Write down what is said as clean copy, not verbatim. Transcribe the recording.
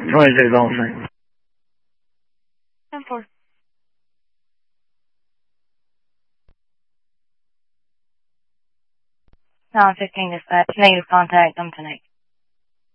22 Long. 10-4. No, 15 dispatch. Negative contact. I'm 10-8.